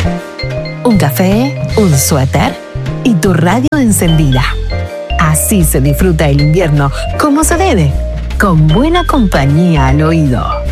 Un café, un suéter y tu radio encendida. Así se disfruta el invierno como se debe, con buena compañía al oído.